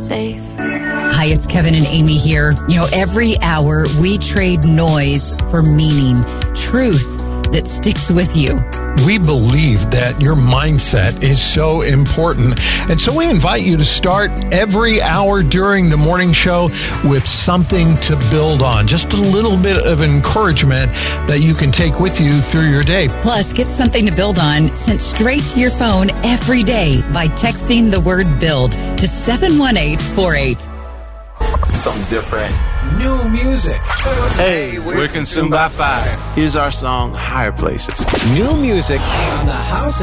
safe. Hi, it's Kevin and Amy here. You know, every hour we trade noise for meaning, truth that sticks with you. We believe that your mindset is so important. And so we invite you to start every hour during the morning show with something to build on. Just a little bit of encouragement that you can take with you through your day. Plus, get something to build on sent straight to your phone every day by texting the word BUILD to 71848. Something different. New music. Hey, we're Consumed by Fire. Here's our song, Higher Places. New music on the House